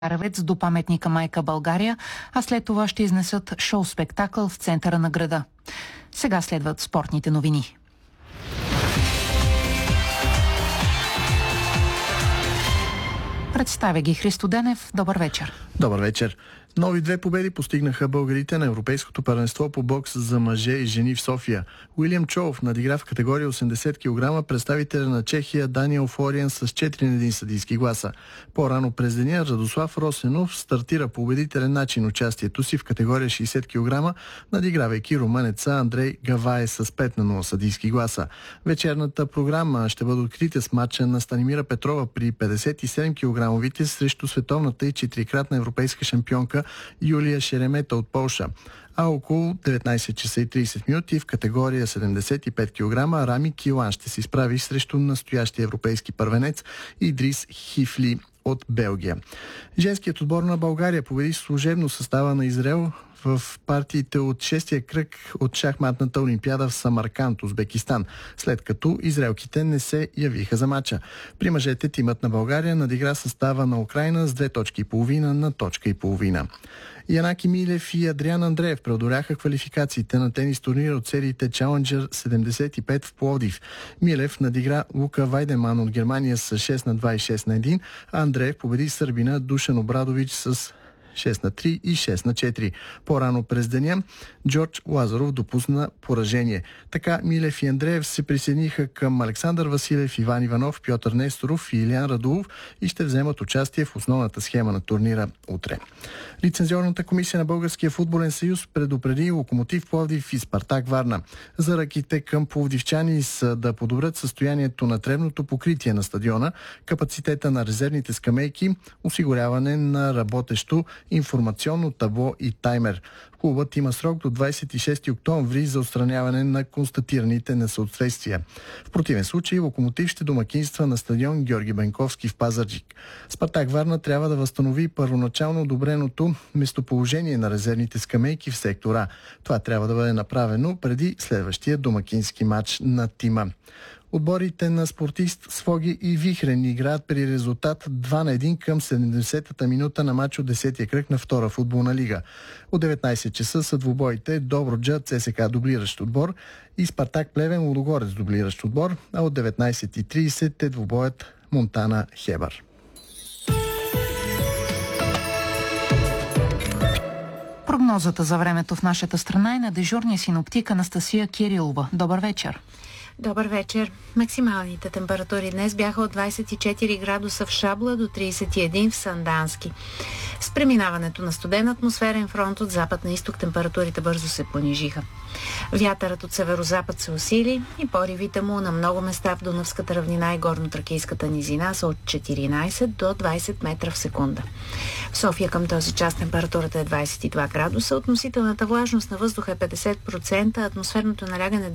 Царевец до паметника Майка България, а след това ще изнесат шоу-спектакъл в центъра на града. Сега следват спортните новини. Представя ги Христо Денев. Добър вечер. Добър вечер. Нови две победи постигнаха българите на Европейското първенство по бокс за мъже и жени в София. Уилям Чолов надигра в категория 80 кг представителя на Чехия Даниел Флориан с 4-1 съдийски гласа. По-рано през деня Радослав Росенов стартира по убедителен начин участието си в категория 60 кг, надигравайки румънеца Андрей Гавае с 5-0 съдийски гласа. Вечерната програма ще бъде открита с матча на Станимира Петрова при 57 кг срещу световната и 4-кратна европейска шампионка Юлия Шеремета от Полша. А около 19 часа и 30 минути в категория 75 кг Рами Килан ще се изправи срещу настоящия европейски първенец Идрис Хифли от Белгия. Женският отбор на България победи служебно състава на Израел в партиите от 6-я кръг от шахматната олимпиада в Самарканд, Узбекистан, след като израелките не се явиха за мача. При мъжете тимът на България надигра състава на Украйна с 2,5 точки на 1,5 точки. Янаки Милев и Адриан Андреев преодоляха квалификациите на тенис турнира от сериите Challenger 75 в Пловдив. Милев надигра Лука Вайдеман от Германия с 6-2 и 6-1, а Андреев победи сърбина Душан Обрадович с 6-3 и 6-4. По-рано през деня Джордж Лазаров допусна поражение. Така Милев и Андреев се присъединиха към Александър Василев, Иван Иванов, Пьотър Несторов и Илиян Радулов и ще вземат участие в основната схема на турнира утре. Лицензионната комисия на Българския футболен съюз предупреди Локомотив Пловдив и Спартак Варна. Заръките към пловдивчани са да подобрят състоянието на тревното покритие на стадиона, капацитета на резервните скамейки, осигуряване на работещо информационно табло и таймер. Клубът има срок до 26 октомври за отстраняване на констатираните несъответствия. В противен случай Локомотив ще домакинства на стадион Георги Бенковски в Пазарджик. Спартак Варна трябва да възстанови първоначално одобреното местоположение на резервните скамейки в сектора. Това трябва да бъде направено преди следващия домакински матч на тима. Отборите на Спортист, Своги и Вихрен играят при резултат 2-1 към 70-та минута на матч от 10-я кръг на втора футболна лига. От 19 часа са двубоите Добруджа, ЦСКА дублиращ отбор и Спартак Плевен, Лудогорец дублиращ отбор, а от 19:30 е двубоят Монтана Хебър. Прогнозата за времето в нашата страна е на дежурния синоптик Анастасия Кирилова. Добър вечер. Добър вечер. Максималните температури днес бяха от 24 градуса в Шабла до 31 в Сандански. С преминаването на студен атмосферен фронт от запад на изток температурите бързо се понижиха. Вятърът от северозапад се усили и поривите му на много места в Дунавската равнина и горно-тракийската низина са от 14 до 20 метра в секунда. В София към този час температурата е 22 градуса, относителната влажност на въздуха е 50%, атмосферното налягане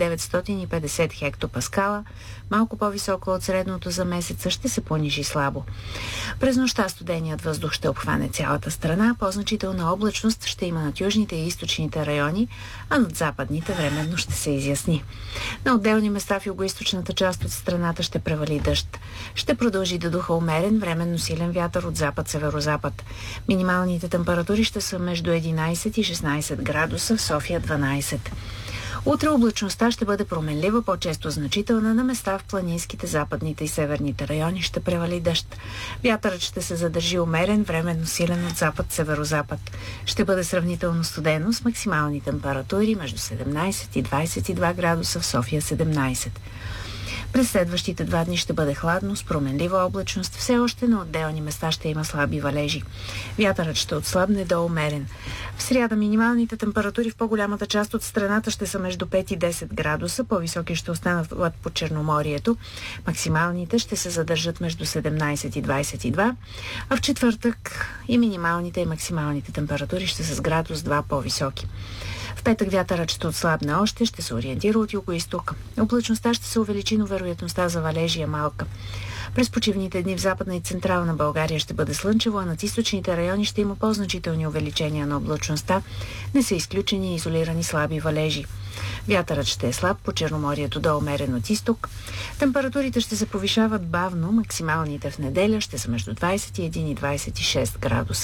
950 хектопаскала, малко по-високо от средното за месеца, ще се понижи слабо. През нощта студеният въздух ще обхване цялата страна, по-значителна облачност ще има над южните и източните райони, а над западните временно ще се изясни. На отделни места в югоизточната част от страната ще превали дъжд. Ще продължи да духа умерен, временно силен вятър от запад-северозапад. Минималните температури ще са между 11 и 16 градуса, в София 12. Утре облачността ще бъде променлива, по-често значителна, на места в планинските, западните и северните райони ще превали дъжд. Вятърът ще се задържи умерен, временно силен от запад-северозапад. Ще бъде сравнително студено с максимални температури между 17 и 22 градуса, в София 17. През следващите 2 дни ще бъде хладно, с променлива облачност. Все още на отделни места ще има слаби валежи. Вятърът ще отслабне до умерен. В сряда минималните температури в по-голямата част от страната ще са между 5 и 10 градуса. По-високи ще останат по Черноморието. Максималните ще се задържат между 17 и 22. А в четвъртък и минималните и максималните температури ще са с градус 2 по-високи. В петък вятърът ще отслабне още, ще се ориентира от юго-изток. Облачността ще се увеличи, но вероятността за валежи е малка. През почивните дни в Западна и Централна България ще бъде слънчево, а над източните райони ще има по-значителни увеличения на облачността. Не са изключени изолирани слаби валежи. Вятърът ще е слаб, по Черноморието до умерен от изток. Температурите ще се повишават бавно, максималните в неделя ще са между 21 и 26 градуса.